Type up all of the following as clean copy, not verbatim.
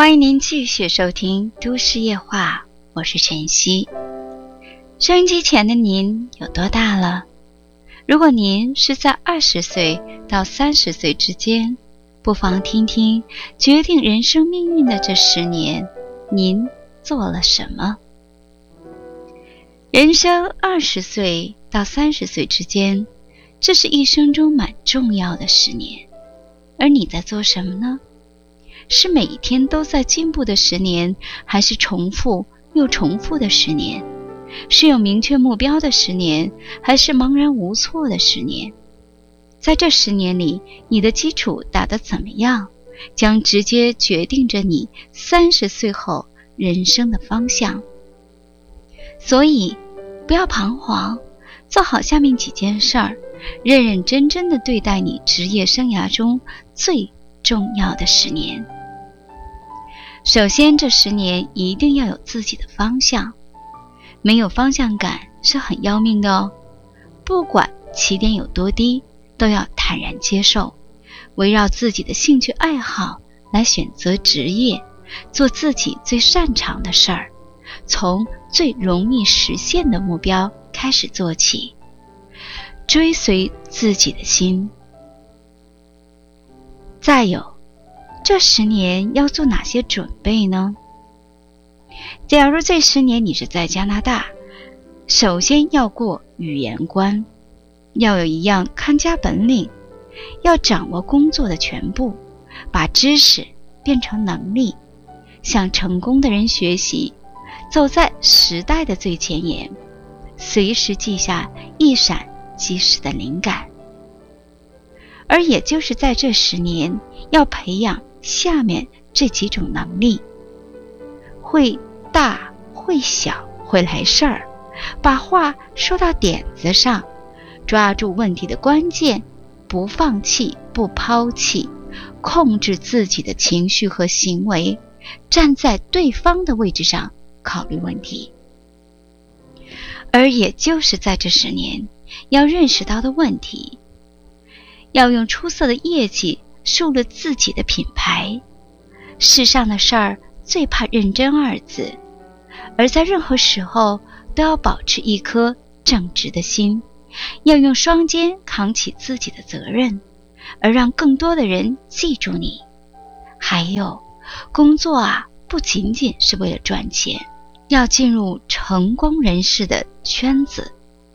欢迎您继续收听都市夜话，我是晨曦。收音机前的您有多大了？如果您是在20岁到30岁之间，不妨听听决定人生命运的这10年，您做了什么？人生20岁到30岁之间，这是一生中蛮重要的10年，而你在做什么呢？是每一天都在进步的10年，还是重复又重复的10年？是有明确目标的10年，还是茫然无措的10年？在这10年里，你的基础打得怎么样，将直接决定着你30岁后人生的方向。所以，不要彷徨，做好下面几件事儿，认认真真地对待你职业生涯中最重要的10年。首先，这10年一定要有自己的方向，没有方向感是很要命的哦。不管起点有多低，都要坦然接受，围绕自己的兴趣爱好来选择职业，做自己最擅长的事儿，从最容易实现的目标开始做起，追随自己的心。再有，这10年要做哪些准备呢？假如这10年你是在加拿大，首先要过语言关，要有一样看家本领，要掌握工作的全部，把知识变成能力，向成功的人学习，走在时代的最前沿，随时记下一闪即逝的灵感。而也就是在这10年，要培养下面这几种能力：会大会小会来事儿，把话说到点子上，抓住问题的关键，不放弃不抛弃，控制自己的情绪和行为，站在对方的位置上考虑问题。而也就是在这10年，要认识到的问题，要用出色的业绩树立自己的品牌。世上的事儿最怕认真2字，而在任何时候都要保持一颗正直的心，要用双肩扛起自己的责任，而让更多的人记住你。还有，工作不仅仅是为了赚钱，要进入成功人士的圈子。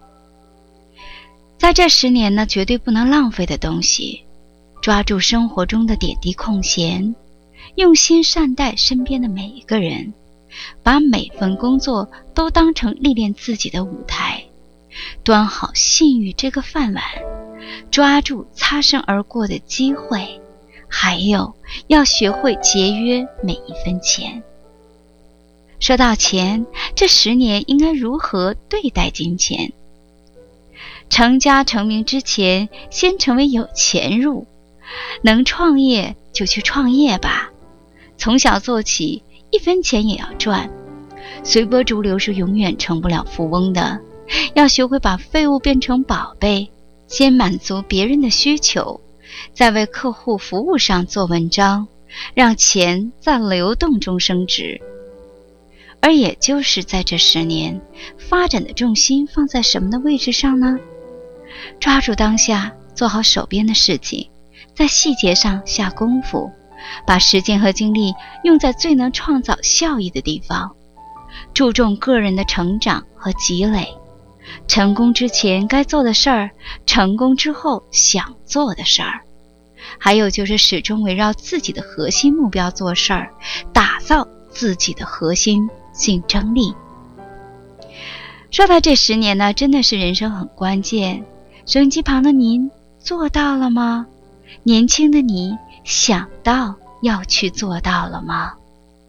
在这10年呢，绝对不能浪费的东西，抓住生活中的点滴空闲，用心善待身边的每一个人，把每份工作都当成历练自己的舞台，端好信誉这个饭碗，抓住擦身而过的机会，还有要学会节约每一分钱。说到钱，这10年应该如何对待金钱？成家成名之前，先成为有钱入，能创业就去创业吧，从小做起，1分钱也要赚。随波逐流是永远成不了富翁的，要学会把废物变成宝贝，先满足别人的需求，再为客户服务上做文章，让钱在流动中升值。而也就是在这10年，发展的重心放在什么的位置上呢？抓住当下，做好手边的事情，在细节上下功夫，把时间和精力用在最能创造效益的地方，注重个人的成长和积累。成功之前该做的事儿，成功之后想做的事儿。还有就是始终围绕自己的核心目标做事儿，打造自己的核心竞争力。说到这10年呢，真的是人生很关键。收音机旁的您做到了吗？年轻的你想到要去做到了吗？